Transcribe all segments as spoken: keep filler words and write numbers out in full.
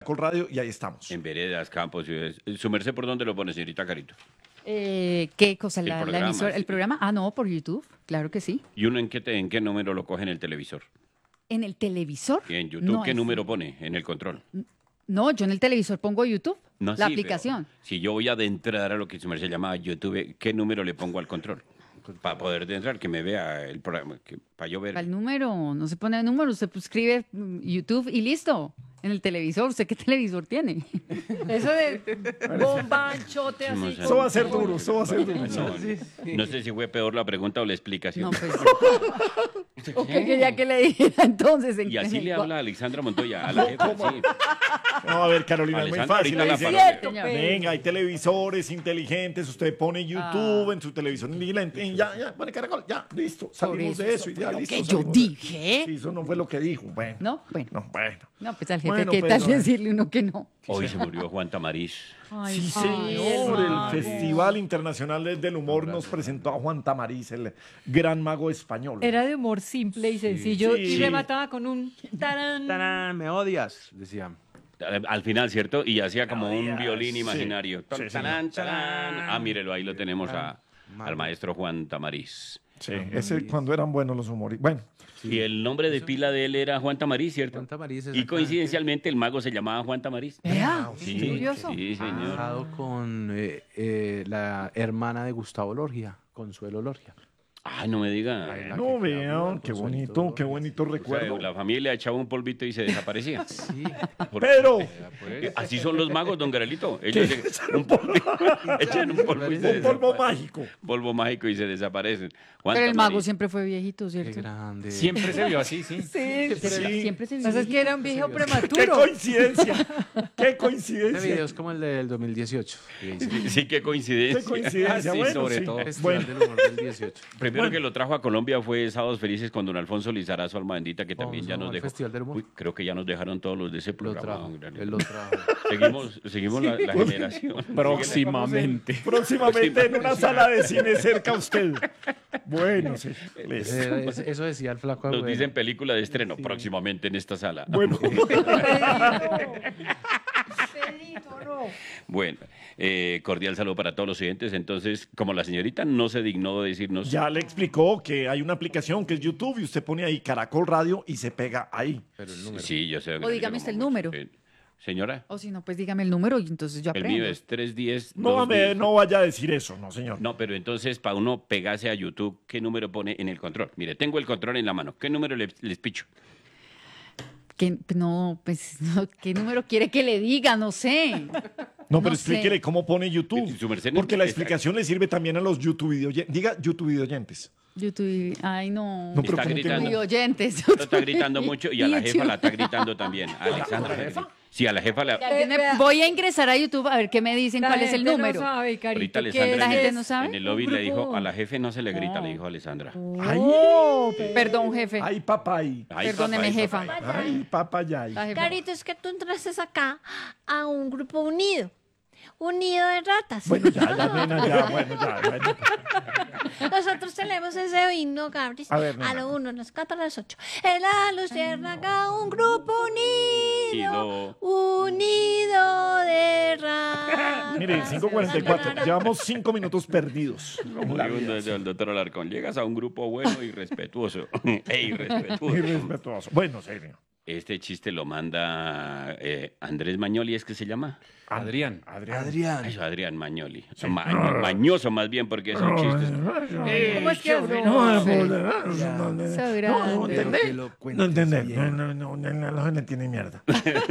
Caracol Radio y ahí estamos. En veredas, campos, ciudades. ¿Su merced por dónde lo pone, señorita Carito? Eh, ¿Qué cosa? El La, la programa, emisora- sí. ¿El programa? Ah, no, por YouTube. Claro que sí. ¿Y uno en qué, te- en qué número lo coge en el televisor? ¿En el televisor? ¿Y en YouTube No, qué es- número pone en el control? No, yo en el televisor pongo YouTube, No, la sí, pero aplicación. Si yo voy a adentrar a lo que su merced llamaba YouTube, ¿qué número le pongo al control? Para poder entrar, que me vea el programa, que, para yo ver. Al número, no se pone el número, usted pues, escribe mm, YouTube y listo. En el televisor, ¿usted qué televisor tiene? Eso de bombanchote así. Eso va a ser duro, eso va a ser duro. No, no sé si fue peor la pregunta o la explicación. No, pues. ¿O qué quería que le dijera entonces? En- Y así en le el- habla Alexandra Montoya, a la jefa, sí. No, a ver, Carolina, es muy Alessandra, fácil. ahorita le la dice, parodia. Señor. venga, hay televisores inteligentes, usted pone YouTube Ah. en su televisor inteligente y ya, ya, pone Caracol, ya, listo, salimos eso, de eso eso y fue ya, lo listo. que yo salimos de- dije. Sí, eso no fue lo que dijo, bueno. ¿No? Bueno. No, bueno. No, pues al jefe, Bueno, ¿qué tal pero- decirle uno que no? Hoy se murió Juan Tamariz. Ay, Sí, ay, señor, el mago. Festival Internacional del Humor nos presentó a Juan Tamariz, el gran mago español. Era de humor simple y sencillo Sí. y remataba con un tarán. ¡Tarán! Me odias, decía. Al al final, ¿cierto? Y hacía como un violín sí. imaginario. Sí, sí. Tarán, tarán. Ah, mírelo, ahí lo tenemos a, al maestro Juan Tamariz. Sí, ese cuando eran buenos los humoristas. Bueno, Y el nombre de pila de él era Juan Tamariz, ¿cierto? Juan Tamariz, Y exactamente. coincidencialmente el mago se llamaba Juan Tamariz. Vea, Sí, curioso. sí, señor. Casado con eh, eh, la hermana de Gustavo Lorgia, Consuelo Lorgia. Ay, no me diga. no vean, qué bonito, qué bonito O sea, recuerdo. la familia echaba un polvito y se desaparecía. Sí. Por- Pero, Eh, Así son los magos, don Garelito. Ellos llegan- un polvo- echan un polvo y se un polvo desaparecen. mágico. Polvo mágico y se desaparecen. Juan Pero el Tamariz. mago siempre fue viejito, Qué ¿cierto? grande. Siempre se vio así, sí. Sí, Siempre, Sí. siempre se Pasa es que era un viejo ¡Qué prematuro. coincidencia! ¡Qué Este coincidencia! video es como el del dos mil dieciocho. Sí, sí, qué coincidencia. ¡Qué coincidencia! Sí, bueno, sobre sí. todo. Festival Bueno, del humor del dieciocho. Primero que lo trajo a Colombia fue Sábados Felices con don Alfonso Lizarazo, alma bendita, que también Vamos ya a nos al dejó. Festival del Humor. Uy, creo que ya nos dejaron todos los de ese Lo programa. trajo. don Garelito. Él lo trajo. Seguimos, seguimos la, la generación. Próximamente. próximamente en una sala de cine cerca a usted. Bueno, sí. listo. Ese- ese- Eso decía el flaco Nos Agüero. dicen película de estreno próximamente en esta sala. Bueno, Pedrito, no. Bueno, eh, cordial saludo para todos los oyentes. Entonces, como la señorita no se dignó de decirnos, ya le explicó que hay una aplicación que es YouTube y usted pone ahí Caracol Radio y se pega ahí. Pero el número. sí, yo sé. O dígame usted el número. Eh, señora, O si no, pues dígame el número y entonces yo el aprendo. mío es tres diez. No, me- no vaya a decir eso, no, señor. No, pero entonces, para uno pegarse a YouTube, ¿qué número pone en el control? Mire, tengo el control en la mano. ¿Qué número le- les picho? ¿Qué, no, pues, no, ¿qué número quiere que le diga? No sé. No, pero no explíquele sé. cómo pone YouTube. Su merced no- Porque la explicación le sirve también a los YouTube videoyentes. Diga YouTube videoyentes. YouTube, ay no. No, pero Está ¿cómo que gritando. Y oyentes. Lo está gritando mucho y a la jefa YouTube. la está gritando también. A Alexandra. le grita. Sí, a la jefa la... Alguien me- Eh, vea. voy a ingresar a YouTube a ver qué me dicen, La cuál es el gente número. No sabe, Carito, Ahorita ¿qué Alexandra es? ¿La en el- gente no sabe? en el lobby Un le dijo, grupo. a la jefe no se le grita, le dijo Alexandra. Ay, Perdón, jefe. ay, papay. Ay, Perdóneme, papá, ay, jefa. papá. Ay, papayay. La jefa. Carito, es que tú entraste acá a un grupo unido, un nido de ratas. Bueno, ya, ya, nena, ya, bueno, ya. Bueno. Nosotros tenemos ese himno, Gabris. A ver, nena. A lo uno, los cuatro, a las ocho. En la luciérnaga, un grupo unido, unido de ratas. Mire, cinco cuarenta y cuatro. Llevamos cinco minutos perdidos. Como dijo el el doctor Alarcón, llegas a un grupo bueno y respetuoso. e irrespetuoso. Irrespetuoso. Bueno, serio. Este chiste lo manda eh, Andrés Mañoli, ¿es que se llama? Adrián. Adrián. Adrián. Eso, Adrián Mañoli. Ma- mañoso más bien porque son chistes. ¿Cómo es que es? No, No, no, So no, grande. no, Pero ¿entendés? que lo cuentes No entendés. bien. No, no, no, no, la gente tiene mierda.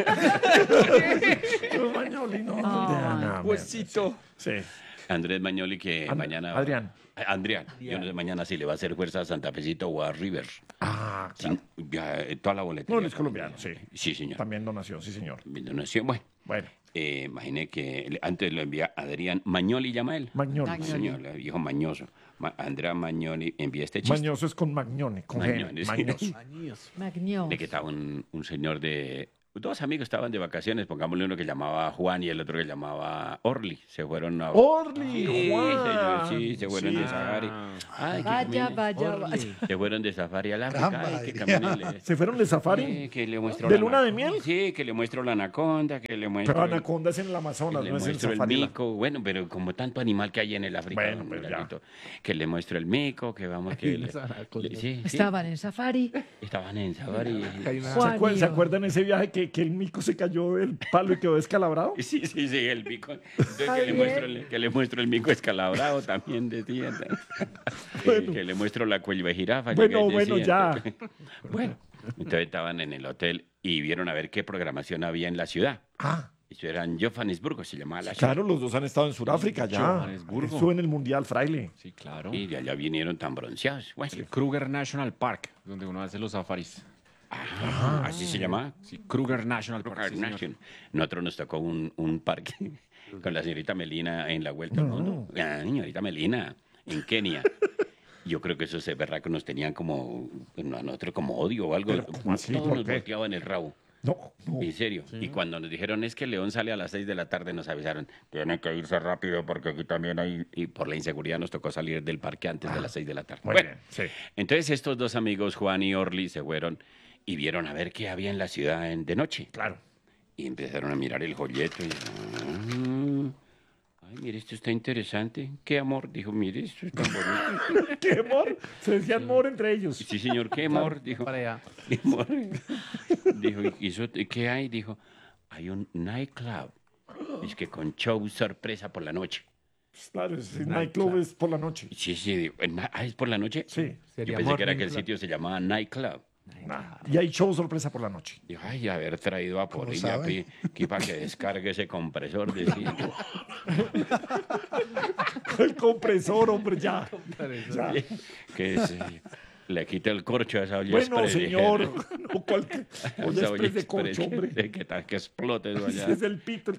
Los Mañoli, no, no, Ay. no, no, Huesito. Sí. Andrés Mañoli que And- mañana... Adrián. Ah, Adrián. Yo no sé mañana si le va a hacer fuerza a Santa Fecito o a River. Ah, Sin- ya, eh, toda la boleta. no, él es colombiano, sí. Sí, señor. También donación, sí, señor. Mi donación, bueno. Bueno, Eh, imaginé que le- antes lo envía Adrián Mañoli, llama él. Magnoni. Magnoni. Señor, le dijo Mañoso. Ma- Andrea Mañoli envía este chiste Mañoso es con Magnone, con G. Magnoni, sí. Mañoso. Años. Magnió. de que estaba un, un señor de dos amigos estaban de vacaciones, pongámosle uno que llamaba Juan y el otro que llamaba Orly. Se fueron a... Orly, Sí, Juan. señor, sí, se fueron Sí. de safari. Ay, que Vaya, camine. vaya, Orly. vaya. Se fueron de safari al África. Gran Ay, que Bahía. camine. ¿Se fueron de safari? Sí, que le muestro ¿De la luna ana- de miel? Sí, que le muestro la anaconda, que le muestro... Pero el- anaconda es en el que Amazonas, le no es en muestro el safari. mico, bueno, pero como tanto animal que hay en el África, Bueno, hombre, pues ya. Lalito, que le muestro el mico, que vamos, que... Y le- las anacondas. le- sí, sí, Estaban en safari. estaban en safari. Hay una- ¿Se, acuer- Juanillo. ¿Se acuerdan ese viaje que, que el mico se cayó del palo y quedó descalabrado? Sí, sí, sí, el mico. Entonces, Está que le, bien. muestro el, que le muestro el mico escalabrado también, decía. Que, Bueno. que le muestro la cuello de jirafa. Bueno, llega y bueno, decía. ya. Bueno, entonces estaban en el hotel y vieron a ver qué programación había en la ciudad. Ah, Eso era en Johannesburgo, se llamaba la ciudad. claro, los dos han estado en Sudáfrica ya. Johannesburgo. Estuvo en el Mundial, Fraile. Sí, claro. Y de allá vinieron tan bronceados. Bueno, El Kruger National Park, donde uno hace los safaris. ah, así se llamaba. Sí, Kruger National Park. Park sí, señor. National. Nosotros nos tocó un, un parque con la señorita Melina en la vuelta al mundo. La señorita Melina en Kenia. Yo creo que esos berracos nos tenían como, a nosotros como odio o algo. Pero, ¿cómo así? Todos ¿Por nos qué? volteaban el rabo. No, no. En serio. Y cuando nos dijeron es que el León sale a las seis de la tarde, nos avisaron, tienen que irse rápido porque aquí también hay... Y por la inseguridad nos tocó salir del parque antes de las seis de la tarde. Muy Bueno, bien, sí. entonces estos dos amigos, Juan y Orly, se fueron y vieron a ver qué había en la ciudad en- de noche. Claro. Y empezaron a mirar el folleto y... "Ah, ay, mire, esto está interesante. ¿Qué amor? Dijo, mire, esto está bonito. ¿Qué amor? Se decían amor entre ellos. Sí, señor, ¿qué amor? Dijo. Para allá. ¿Qué amor? Dijo, ¿y eso qué hay? Dijo, hay un nightclub. Es que con show sorpresa por la noche. Claro, ese nightclub es por la noche. Sí, sí, digo, "Na- ah, ¿es por la noche? Sí. Yo Sería pensé que era que el Morning Club. sitio se llamaba nightclub. Nah. Y hay show sorpresa por la noche. Dijo, ay, haber traído a Polilla sabe? aquí para que descargue ese compresor. Decía. El compresor, hombre, ya. Ya. Que se- le quite el corcho a esa olla Bueno, express, señor. dijeron. No, cualquier. A Oye, esa olla express de express, corcho, hombre. Que, que tal que explote eso Ese allá. es el pito.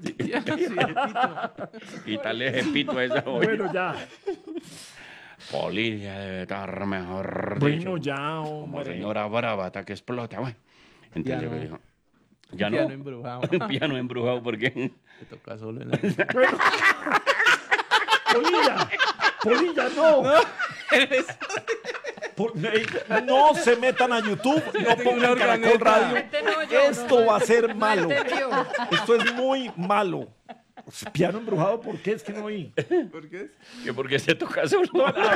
Quítale ese pito a esa olla. Bueno, ya. Polilla debe estar mejor Bueno, dicho, ya, como hombre. señora brava hasta que explota. Bueno, entonces Piano. yo dijo, ya Piano no. embrujado. Piano embrujado porque Te toca solo en el... Polilla. Polilla, no. Por- ey, no se metan a YouTube, no pongan Caracol Radio. Este no yo, Esto no, va a ser malo. entendió. Esto es muy malo. Piano embrujado, ¿por qué? Es que no oí. ¿Por qué? que porque se toca solo.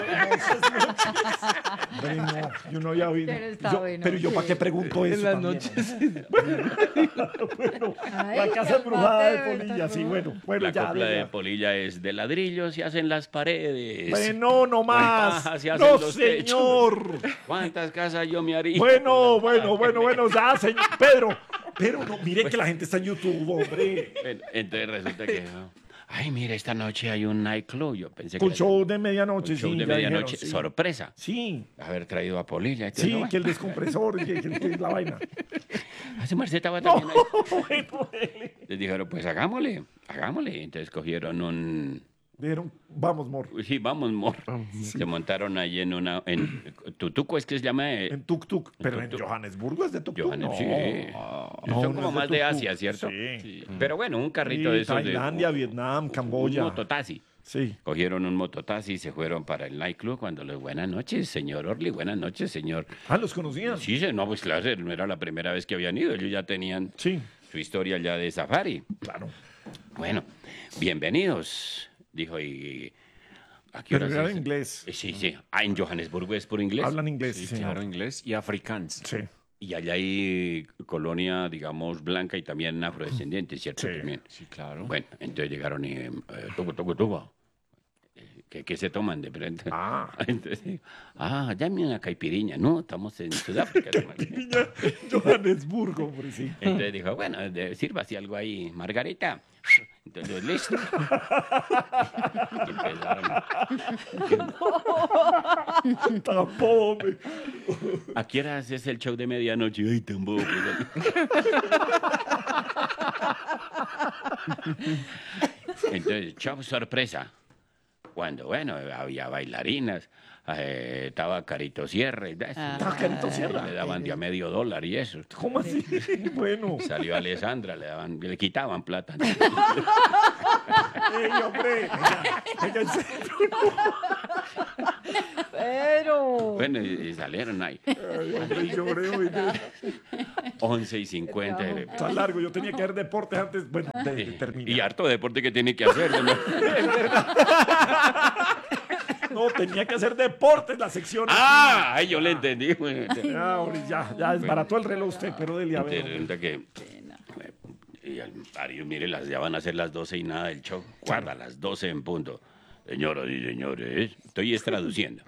Hombre, no, yo no había oído. Pero está Yo- bueno. pero yo para qué pregunto eso. En las también, noches. Bueno, Ay, la casa embrujada de cálmate, Polilla, sí, bueno. Bueno, La ya, copla de ya. Polilla es de ladrillos y hacen las paredes. Bueno, no más. paja se hacen No, los señor. ¿Cuántas casas yo me haría? Bueno, bueno, bueno, bueno, ya, señor. Pedro, pero no, mire que la gente está en YouTube, hombre. Bueno, entonces resulta que... Ay, mire, esta noche hay un nightclub. Yo pensé que... Con era- show de medianoche, un show sí. de ya medianoche. dijeron, sí. Sorpresa. Sí, Haber traído a Polilla. Entonces, sí, no, que el descompresor, que, que- que es la vaina. Hace Marceta estaba No, también ahí. bueno, dele. Les dijeron, pues hagámosle, hagámosle. Entonces cogieron un... Dijeron, vamos, Mor. Sí, vamos, mor. Se montaron ahí en una... En Tutuco es que se llama... eh, En Tuk Tuk, pero en Tuk-tuk. Johannesburgo es de Tuk Tuk. Johannes, no. sí. No, Son no como es más de tuk-tuk. Asia, ¿cierto? Sí. Pero bueno, un carrito Sí, de esos Tailandia, de... Vietnam, Un Camboya. mototaxi. Sí. Cogieron un mototaxi y se fueron para el nightclub cuando les... Buenas noches, señor Orly. Buenas noches, señor... Ah, ¿los conocían? Sí, se- no, pues claro, no era la primera vez que habían ido. Ellos ya tenían Sí, su historia ya de safari. claro. Bueno, bienvenidos, dijo, y... ¿a qué Pero horas era es? inglés. Eh, Sí, sí. Ah, en Johannesburgo es por inglés. Hablan inglés, Sí, sí, señor. claro, inglés y afrikaans. Sí. Y allá hay colonia, digamos, blanca y también afrodescendiente, ¿cierto? Sí. También. Sí, claro. Bueno, entonces llegaron y... Eh, tubo, tubo, tubo. Eh, ¿Qué, qué se toman de frente? Ah. Entonces, ah, dame una caipiriña. No, estamos en Sudáfrica. Niña, Johannesburgo, hombre, sí. Entonces dijo, bueno, de- sírvase algo ahí, Margarita. Entonces, listo. Y empezaron. Tapó, hombre. ¿A qué horas es el show de medianoche? Ay, tampoco. Entonces, show sorpresa. Cuando, bueno, había bailarinas, eh, estaba Carito Sierra. y de eso. Ah. ¿Estaba Carito Sierra? Le daban de a medio dólar y eso. ¿Cómo así? Bueno. Salió Alessandra, le daban, le quitaban plata. ¡Ey, hombre! Venga, venga, en serio. Pero. Bueno, y, y salieron ahí. Ay, hombre, lloré hoy. de- once y cincuenta. Está largo, yo tenía que ver deportes antes. Bueno, de, de terminar. Y harto deporte que tiene que hacer. ¿no? No, tenía que hacer deportes la sección. ¡Ah! Ay, yo le entendí. Bueno, Ya, hombre, ya, ya desbarató el reloj usted, pero dele a ver. Resulta que. Y al Mario, mire, las, ya van a ser las doce y nada del show. Guarda, las doce en punto. Señoras y señores, estoy es traduciendo.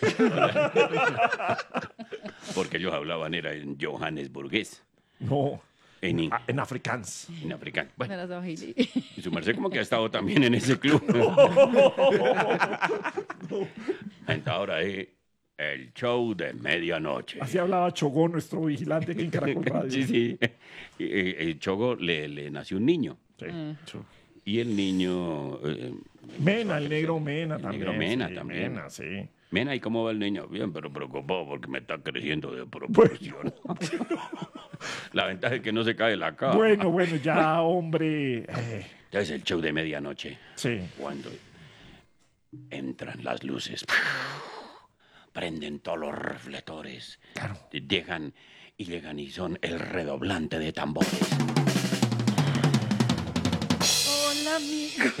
Porque ellos hablaban, era en Johannesburgués, No, en, in- ah, en africans. en africano. Me Bueno, las ojilí. y su merced como que ha estado también en ese club. Entonces ahora es el show de medianoche. Así hablaba Chogó, nuestro vigilante aquí en Caracol Radio. Sí, sí. Y, y- y Chogo le, le nació un niño. Sí. Y el niño... eh, Mena, el negro Mena El también. negro Mena sí, también. Mena, sí. Mena, ¿y cómo va el niño? Bien, pero preocupado porque me está creciendo de proporción. La ventaja es que no se cae la cara. Bueno, bueno, ya, hombre. eh, Entonces el show de medianoche, sí. cuando entran las luces, prenden todos los reflectores, Claro. dejan y llegan y son el redoblante de tambores. Hola, amigos.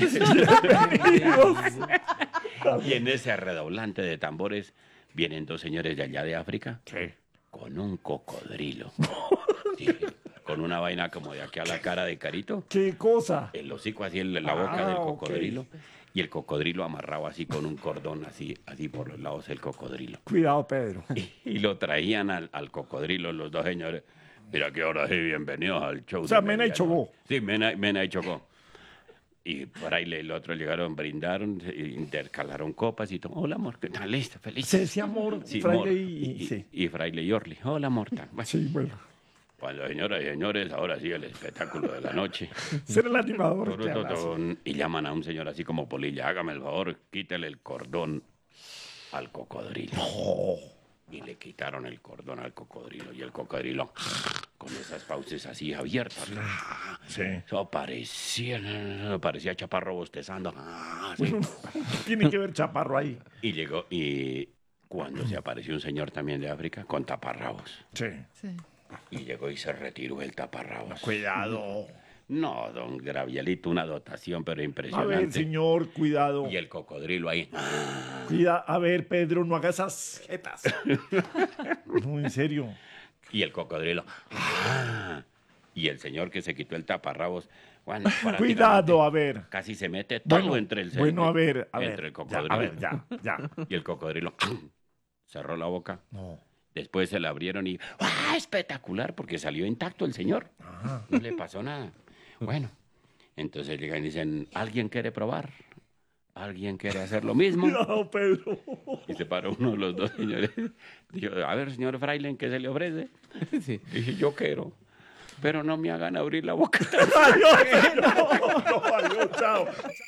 Y en ese redoblante de tambores vienen dos señores de allá de África Sí. con un cocodrilo. Sí, con una vaina como de aquí a la cara de Carito. ¿Qué cosa? El hocico así en la boca Ah, del ok. cocodrilo. Y el cocodrilo amarrado así con un cordón así, así por los lados del cocodrilo. Cuidado, Pedro. Y, y lo traían al, al cocodrilo los dos señores. Mira que ahora sí, bienvenidos al show. O sea, de Mena y medianoche. Chogó. Sí, Mena, Mena y Chogó. Y por ahí le- el otro llegaron, brindaron, se- intercalaron copas y todo. Hola, amor, ¿qué tal? Listo, feliz. Se decía amor, Sí, fraile amor. y, y- sí. y Fraile y Orly. Hola, amor. tan- bueno. Sí, bueno. Cuando, señoras y señores, ahora sí el espectáculo de la noche. Ser el animador. que Turututun, habla así. Y llaman a un señor así como Polilla, hágame el favor, quítele el cordón al cocodrilo. Y le quitaron el cordón al cocodrilo. Y el cocodrilo, con esas fauces así abiertas, Sí. eso parecía, parecía Chaparro bostezando. Ah, sí. Tiene que ver Chaparro ahí. Y llegó, y cuando se apareció un señor también de África con taparrabos. Sí. Sí. Y llegó y se retiró el taparrabos. Cuidado. No, don Gravielito, una dotación, pero A impresionante. ver, señor, cuidado. Y el cocodrilo ahí. Cuida, a ver, Pedro, no haga esas jetas. No, en serio. Y el cocodrilo. Y el señor que se quitó el taparrabos. Bueno, prácticamente Cuidado, a ver. Casi se mete todo Bueno, entre el bueno, a ver, a entre ver. el Ya, cocodrilo. a ver, ya, ya. Y el cocodrilo cerró la boca. No. Después se la abrieron y ¡ah! Espectacular, porque salió intacto el señor. No le pasó nada. Bueno, entonces llegan y dicen, ¿alguien quiere probar? ¿Alguien quiere hacer lo mismo? Cuidado, Pedro. Y se paró uno de los dos señores. Dijo, a ver, señor Fraile, ¿qué se le ofrece? Sí. Dije, yo quiero, pero no me hagan abrir la boca. Adiós. No, no, adiós, chao.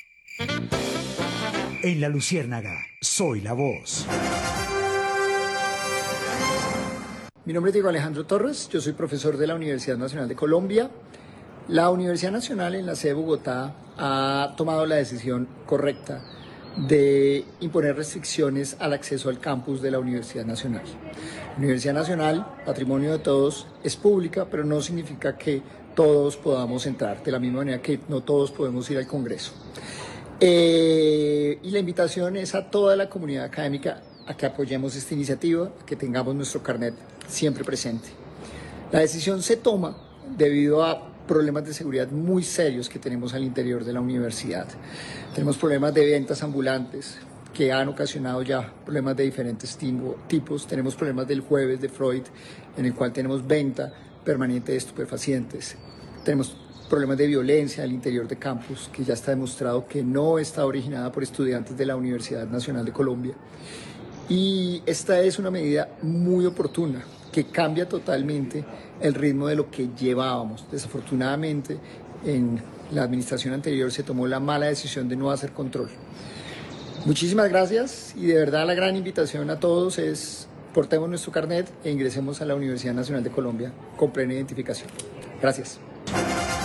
En La Luciérnaga, soy la voz. Mi nombre es Diego Alejandro Torres, yo soy profesor de la Universidad Nacional de Colombia. La Universidad Nacional en la sede de Bogotá ha tomado la decisión correcta de imponer restricciones al acceso al campus de la Universidad Nacional. La Universidad Nacional, patrimonio de todos, es pública, pero no significa que todos podamos entrar, de la misma manera que no todos podemos ir al Congreso. Eh, y la invitación es a toda la comunidad académica a que apoyemos esta iniciativa, a que tengamos nuestro carnet siempre presente. La decisión se toma debido a problemas de seguridad muy serios que tenemos al interior de la universidad. Tenemos problemas de ventas ambulantes que han ocasionado ya problemas de diferentes timbo- tipos. Tenemos problemas del jueves de Freud, en el cual tenemos venta permanente de estupefacientes. Tenemos problemas de violencia al interior de campus, que ya está demostrado que no está originada por estudiantes de la Universidad Nacional de Colombia. Y esta es una medida muy oportuna, que cambia totalmente el ritmo de lo que llevábamos. Desafortunadamente, en la administración anterior se tomó la mala decisión de no hacer control. Muchísimas gracias y de verdad la gran invitación a todos es portemos nuestro carnet e ingresemos a la Universidad Nacional de Colombia con plena identificación. Gracias.